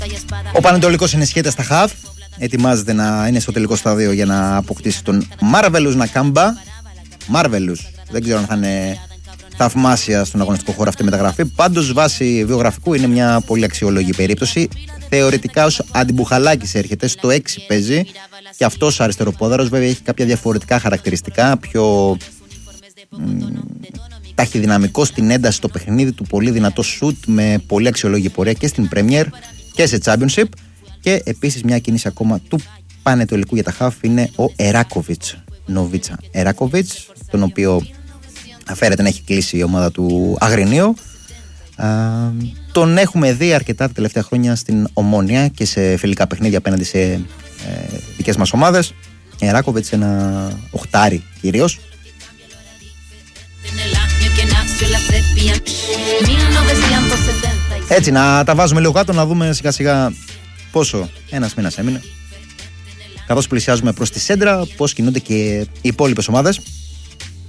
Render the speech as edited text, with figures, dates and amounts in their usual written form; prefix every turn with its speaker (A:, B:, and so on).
A: Ο Πανετολικός ενισχύεται στα χαφ. Ετοιμάζεται να είναι στο τελικό στάδιο για να αποκτήσει τον Marvelous Nakamba. Marvelous. Δεν ξέρω αν θα είναι θαυμάσια στον αγωνιστικό χώρο αυτή η μεταγραφή. Πάντως, βάσει βιογραφικού, είναι μια πολύ αξιόλογη περίπτωση. Θεωρητικά, ως αντιμπουχαλάκης έρχεται, στο 6 παίζει. Και αυτός ο αριστεροπόδαρος, βέβαια, έχει κάποια διαφορετικά χαρακτηριστικά. Πιο ταχυδυναμικό στην ένταση στο παιχνίδι του. Πολύ δυνατό σουτ με πολύ αξιολόγη πορεία και στην Premier και σε Championship. Και επίσης μια κίνηση ακόμα του Πανετολικού για τα χαφ είναι ο Εράκοβιτς. Νοβίτσα Εράκοβιτς, τον οποίο φέρεται να έχει κλείσει η ομάδα του Αγρινίου. Τον έχουμε δει αρκετά τα τελευταία χρόνια στην Ομόνια και σε φιλικά παιχνίδια απέναντι σε δικές μας ομάδες. Εράκοβιτς, ένα οχτάρι κυρίως. Έτσι, να τα βάζουμε λίγο κάτω, να δούμε σιγά σιγά πόσο ένας μήνας έμεινε. Καθώς πλησιάζουμε προς τη σέντρα, πώς κινούνται και οι υπόλοιπες ομάδες.